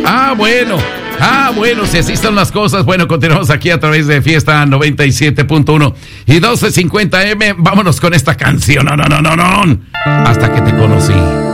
Bueno, si así están las cosas, bueno, continuamos aquí a través de Fiesta 97.1 y 1250M. Vámonos con esta canción. No. Hasta que te conocí.